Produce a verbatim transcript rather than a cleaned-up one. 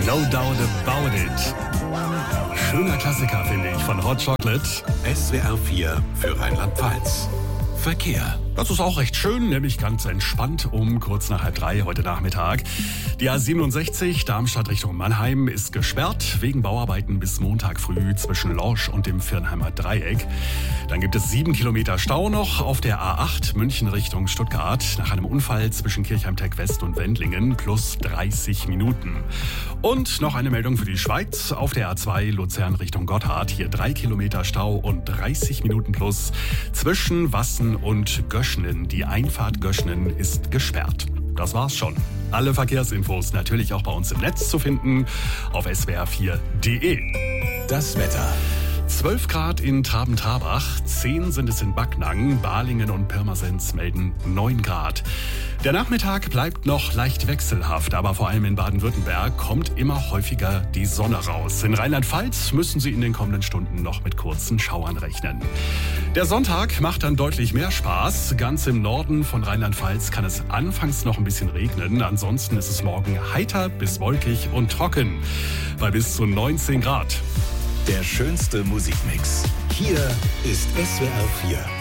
No Doubt About It. Schöner Klassiker, finde ich, von Hot Chocolate. S W R vier für Rheinland-Pfalz. Verkehr. Das ist auch recht schön, nämlich ganz entspannt um kurz nach halb drei heute Nachmittag. Die A siebenundsechzig Darmstadt Richtung Mannheim ist gesperrt wegen Bauarbeiten bis Montag früh zwischen Lorsch und dem Viernheimer Dreieck. Dann gibt es sieben Kilometer Stau noch auf der A acht München Richtung Stuttgart nach einem Unfall zwischen Kirchheim-Tech West und Wendlingen plus dreißig Minuten. Und noch eine Meldung für die Schweiz auf der A zwei Luzern Richtung Gotthard. Hier drei Kilometer Stau und dreißig Minuten plus zwischen Wassen und Göschnen. Die Einfahrt Göschnen ist gesperrt. Das war's schon. Alle Verkehrsinfos natürlich auch bei uns im Netz zu finden auf s w r vier punkt d e. Das Wetter. zwölf Grad in Traben-Trabach, zehn sind es in Backnang, Balingen und Pirmasens melden neun Grad. Der Nachmittag bleibt noch leicht wechselhaft, aber vor allem in Baden-Württemberg kommt immer häufiger die Sonne raus. In Rheinland-Pfalz müssen Sie in den kommenden Stunden noch mit kurzen Schauern rechnen. Der Sonntag macht dann deutlich mehr Spaß. Ganz im Norden von Rheinland-Pfalz kann es anfangs noch ein bisschen regnen. Ansonsten ist es morgen heiter bis wolkig und trocken bei bis zu neunzehn Grad. Der schönste Musikmix. Hier ist S W R vier.